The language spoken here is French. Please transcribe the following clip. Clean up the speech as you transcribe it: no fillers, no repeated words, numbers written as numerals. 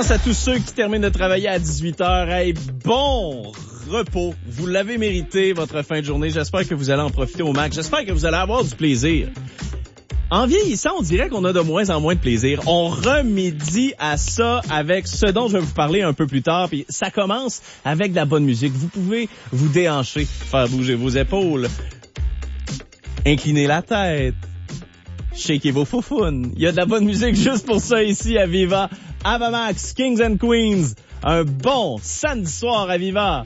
pense à tous ceux qui terminent de travailler à 18h. Hey, bon repos. Vous l'avez mérité, votre fin de journée. J'espère que vous allez en profiter au max. J'espère que vous allez avoir du plaisir. En vieillissant, on dirait qu'on a de moins en moins de plaisir. On remédie à ça avec ce dont je vais vous parler un peu plus tard. Puis ça commence avec de la bonne musique. Vous pouvez vous déhancher, faire bouger vos épaules, incliner la tête, shaker vos foufounes. Il y a de la bonne musique juste pour ça ici à Viva. Ava Max, Kings and Queens. Un bon samedi soir à Viva.